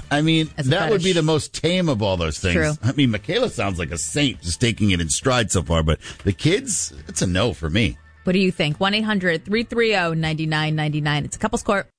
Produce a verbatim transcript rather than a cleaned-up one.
I mean, As a that would be fetish. the most tame of all those things. True. I mean, Michaela sounds like a saint just taking it in stride so far, but the kids, it's a no for me. What do you think? one eight hundred three three zero nine nine nine nine. It's a couple's court.